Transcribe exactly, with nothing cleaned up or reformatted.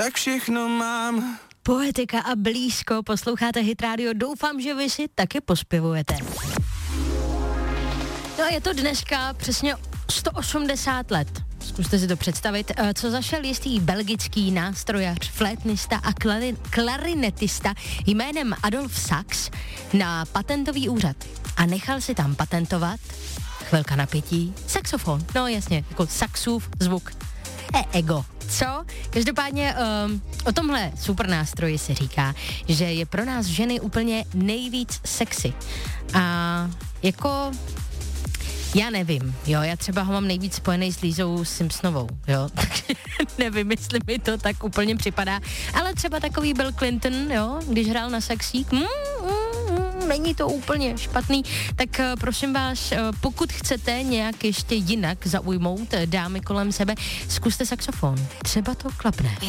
tak všechno mám. Poetika a blízko, posloucháte Hit Radio, doufám, že vy si taky pospěvujete. No a je to dneska přesně sto osmdesát let. Zkuste si to představit, co zašel jistý belgický nástrojař, flétnista a klari- klarinetista jménem Adolf Sax na patentový úřad a nechal si tam patentovat, chvilka napětí, saxofon. No jasně, jako saxův zvuk. E, ego. Co? Každopádně um, o tomhle super nástroji se říká, že je pro nás ženy úplně nejvíc sexy. A jako... Já nevím, jo, já třeba ho mám nejvíc spojený s Lízou Simpsonovou, jo, takže nevím, jestli mi to tak úplně připadá, ale třeba takový Bill Clinton, jo, když hrál na saxík, mm, mm, mm, není to úplně špatný, tak uh, prosím vás, uh, pokud chcete nějak ještě jinak zaujmout uh, dámy kolem sebe, zkuste saxofon, třeba to klapne.